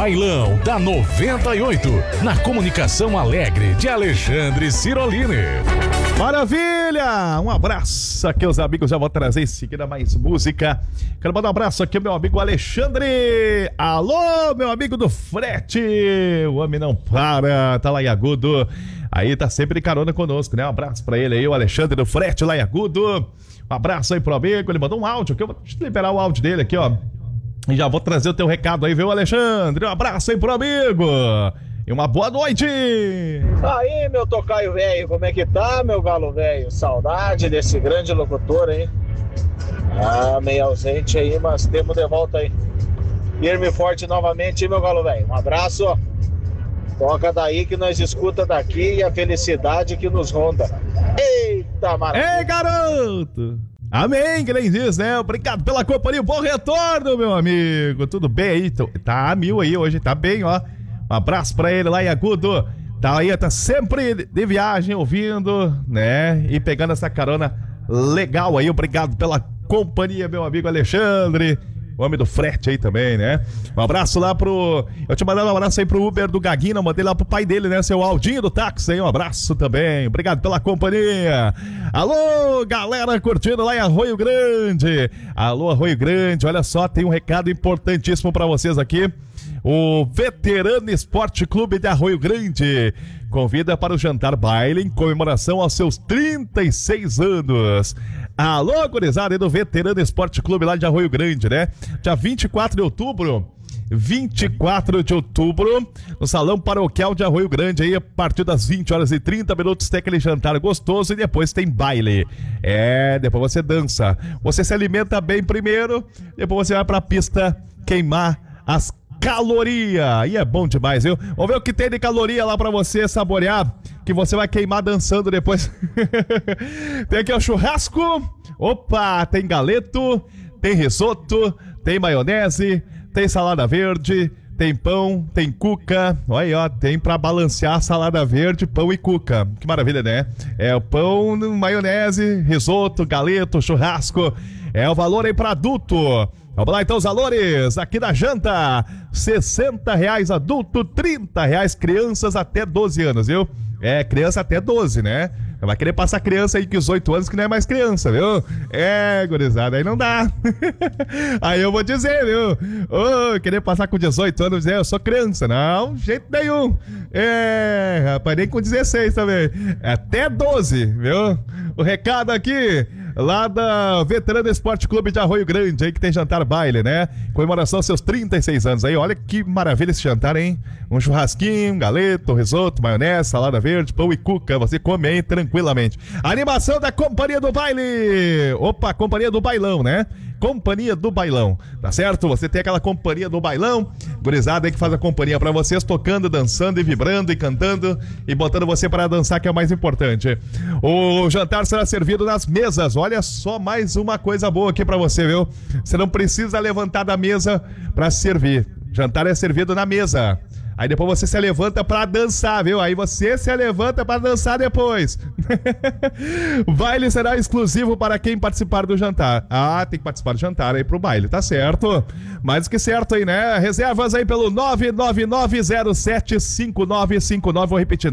Bailão da 98, na comunicação alegre de Alexandre Cirolini. Maravilha! Um abraço aqui aos amigos, já vou trazer em seguida mais música. Quero mandar um abraço aqui ao meu amigo Alexandre. Alô, meu amigo do frete, o homem não para, tá lá em Agudo. Aí tá sempre de carona conosco, né? Um abraço pra ele aí, o Alexandre do frete lá em Agudo. Um abraço aí pro amigo, ele mandou um áudio aqui, eu vou liberar o áudio dele aqui, ó. E já vou trazer o teu recado aí, viu, Alexandre? Um abraço aí pro amigo. E uma boa noite! Aí, meu tocaio velho, como é que tá, meu galo velho? Saudade desse grande locutor, hein? Meio ausente aí, mas temos de volta aí. Firme e forte novamente, hein, meu galo velho? Um abraço. Toca daí que nós escuta daqui e a felicidade que nos ronda. Eita, maravilha! Ei, garoto! Amém, que nem diz, né? Obrigado pela companhia, bom retorno, meu amigo. Tudo bem aí? Tá a mil aí hoje, tá bem, ó. Um abraço pra ele lá em Agudo. Tá aí, tá sempre de viagem, ouvindo, né? E pegando essa carona legal aí. Obrigado pela companhia, meu amigo Alexandre. O homem do frete aí também, né? Um abraço lá pro... Eu te mandei um abraço aí pro Uber do Gaguinho, eu mandei lá pro pai dele, né? Seu Aldinho do táxi aí, um abraço também. Obrigado pela companhia. Alô, galera curtindo lá em Arroio Grande. Alô, Arroio Grande, olha só, tem um recado importantíssimo pra vocês aqui. O Veterano Esporte Clube de Arroio Grande convida para o jantar baile em comemoração aos seus 36 anos. Alô, gurizada aí do Veterano Esporte Clube lá de Arroio Grande, né? Dia 24 de outubro, no Salão Paroquial de Arroio Grande, aí a partir das 20h30 tem aquele jantar gostoso e depois tem baile. Depois você dança. Você se alimenta bem primeiro, depois você vai pra pista queimar as caloria, e é bom demais, viu? Vamos ver o que tem de caloria lá pra você saborear, que você vai queimar dançando depois. Tem aqui o churrasco, opa, tem galeto, tem risoto, tem maionese, tem salada verde, tem pão, tem cuca, olha aí, ó, tem pra balancear salada verde, pão e cuca, que maravilha, né? É o pão, maionese, risoto, galeto, churrasco, é o valor aí pra adulto. Vamos lá então os valores aqui da janta, R$60 adulto, R$30 crianças até 12 anos, viu? Criança até 12, né? Vai querer passar criança aí com 18 anos que não é mais criança, viu? Gurizada, aí não dá. Aí eu vou dizer, viu? Querer passar com 18 anos, dizer eu sou criança, não, jeito nenhum. Rapaz, nem com 16 também. Até 12, viu? O recado aqui lá da Veterano Esporte Clube de Arroio Grande, aí que tem jantar baile, né? Comemoração aos seus 36 anos aí, olha que maravilha esse jantar, hein? Um churrasquinho, galeto, risoto, maionese, salada verde, pão e cuca, você come aí tranquilamente. Animação da Companhia do Baile! Opa, Companhia do Bailão, né? Companhia do Bailão, tá certo? Você tem aquela Companhia do Bailão, gurizada aí que faz a companhia pra vocês, tocando, dançando e vibrando e cantando e botando você para dançar, que é o mais importante. O jantar será servido nas mesas, olha só mais uma coisa boa aqui pra você, viu? Você não precisa levantar da mesa pra servir, jantar é servido na mesa. Aí depois você se levanta pra dançar, viu? Aí você se levanta pra dançar depois. O baile será exclusivo para quem participar do jantar. Tem que participar do jantar aí pro baile, tá certo? Mais do que certo aí, né? Reservas aí pelo 999075959. Vou repetir,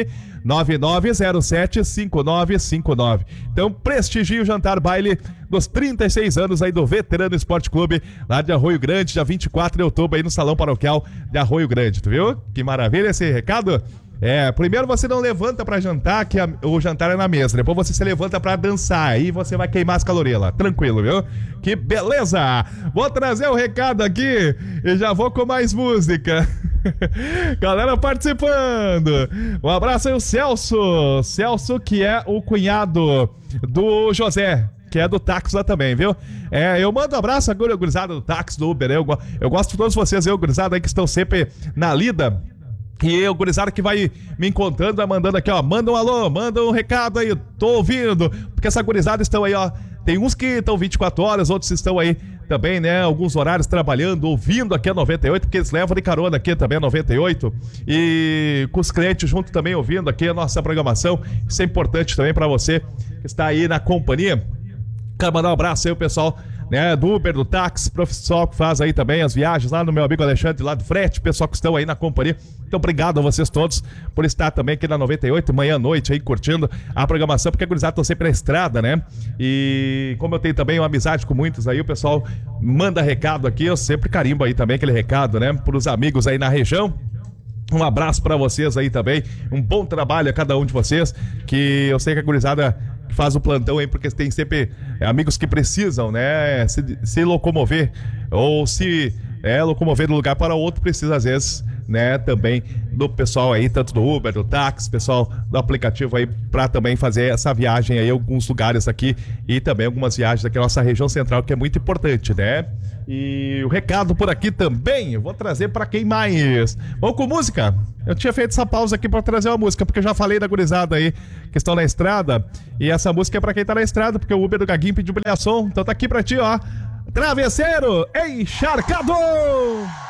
999075959. Então prestigie o jantar baile dos 36 anos aí do Veterano Esporte Clube, lá de Arroio Grande, dia 24 de outubro aí no Salão Paroquial de Arroio Grande, tu viu? Que maravilha esse recado. Primeiro você não levanta pra jantar, que o jantar é na mesa, depois você se levanta pra dançar, aí você vai queimar as calorias lá, tranquilo, viu? Que beleza! Vou trazer o recado aqui e já vou com mais música. Galera participando, um abraço aí o Celso que é o cunhado do José, que é do táxi lá também, viu? Eu mando um abraço agora, gurizada do táxi, do Uber, eu gosto de todos vocês, gurizada aí que estão sempre na lida. E o gurizada que vai me encontrando, vai mandando aqui, ó, manda um alô, manda um recado aí, tô ouvindo, porque essa gurizada estão aí, ó, tem uns que estão 24 horas, outros estão aí também, né, alguns horários trabalhando, ouvindo aqui a 98, porque eles levam de carona aqui também a 98, e com os clientes junto também ouvindo aqui a nossa programação, isso é importante também pra você que está aí na companhia. Quero mandar um abraço aí, o pessoal, né, do Uber, do táxi, pessoal que faz aí também as viagens lá no meu amigo Alexandre, lá do frete, pessoal que estão aí na companhia. Então, obrigado a vocês todos por estar também aqui na 98, manhã à noite aí, curtindo a programação, porque a gurizada estão sempre na estrada, né? E como eu tenho também uma amizade com muitos aí, o pessoal manda recado aqui, eu sempre carimbo aí também aquele recado, né, pros amigos aí na região. Um abraço pra vocês aí também, um bom trabalho a cada um de vocês, que eu sei que a gurizada faz o plantão aí, porque tem sempre amigos que precisam, né, se locomover, ou se locomover de um lugar para outro, precisa às vezes, né, também do pessoal aí, tanto do Uber, do táxi, pessoal do aplicativo aí, para também fazer essa viagem aí, alguns lugares aqui, e também algumas viagens aqui na nossa região central, que é muito importante, né? E o recado por aqui também, eu vou trazer para quem mais? Vamos com música? Eu tinha feito essa pausa aqui para trazer uma música, porque eu já falei da gurizada aí, que estão na estrada, e essa música é para quem tá na estrada, porque o Uber do Gaguinho pediu brilhação, então tá aqui pra ti, ó. Travesseiro Encharcado!